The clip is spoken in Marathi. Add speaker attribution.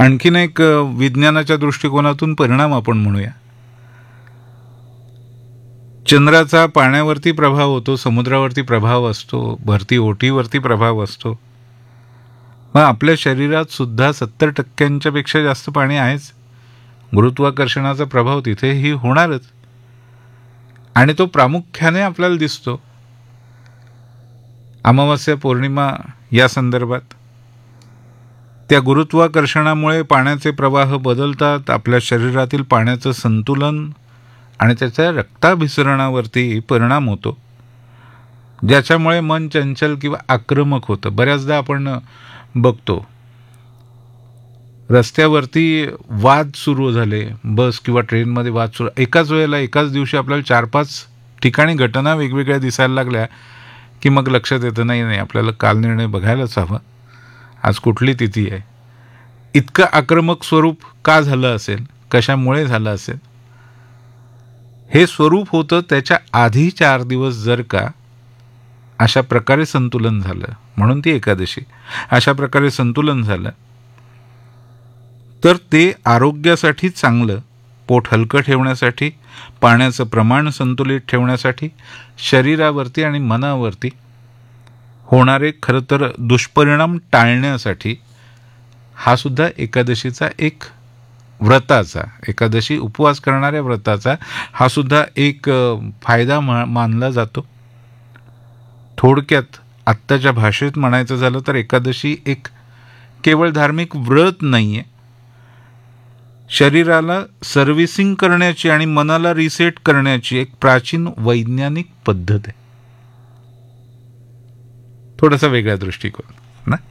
Speaker 1: आणखीन एक विज्ञानाच्या दृष्टिकोनातून परिणाम आपण म्हणूया. चंद्राचा पाण्यावरती प्रभाव होतो, समुद्रावरती प्रभाव असतो, भरती ओटीवरती प्रभाव असतो. मग आपल्या शरीरात सुद्धा 70% पेक्षा जास्त पाणी आहेच. गुरुत्वाकर्षणाचा प्रभाव तिथेही होणारच, आणि तो प्रामुख्याने आपल्याला दिसतो अमावास्या पौर्णिमा या संदर्भात. त्या गुरुत्वाकर्षणामुळे पाण्याचे प्रवाह बदलतात, आपल्या शरीरातील पाण्याचं संतुलन आणि त्याच्या रक्ताभिसरणावरती परिणाम होतो, ज्याच्यामुळे मन चंचल किंवा आक्रमक होतं. बऱ्याचदा आपण बघतो रस्त्यावरती वाद सुरू झाले, बस किंवा ट्रेनमध्ये वाद सुरू, एकाच वेळेला एकाच दिवशी आपल्याला 4-5 ठिकाणी घटना वेगवेगळ्या दिसायला लागल्या की मग लक्षात येतं नाही आपल्याला काल निर्णय बघायलाच हवा, आज कुठली तिथी आहे. इतकं आक्रमक स्वरूप का झालं असेल, कशामुळे झालं असेल? हे स्वरूप होतं त्याच्या आधी 4 दिवस जर का अशा प्रकारे संतुलन झालं, म्हणून ती एकादशी, अशा प्रकारे संतुलन झालं तर ते आरोग्यासाठी चांगलं, पोट हलकं ठेवण्यासाठी, पाण्याचं प्रमाण संतुलित ठेवण्यासाठी, शरीरावरती आणि मनावरती होणारे खरं तर दुष्परिणाम टाळण्यासाठी हा सुद्धा एकादशीचा एक व्रताचा, एकादशी उपवास करणाऱ्या व्रताचा हा सुद्धा एक फायदा मानला जातो. थोडक्यात आत्ताच्या भाषेत म्हणायचं झालं तर एकादशी एक केवळ धार्मिक व्रत नाही आहे, शरीराला सर्व्हिसिंग करण्याची आणि मनाला रिसेट करण्याची एक प्राचीन वैज्ञानिक पद्धत आहे. थोडासा वेगळा दृष्टिकोन ना.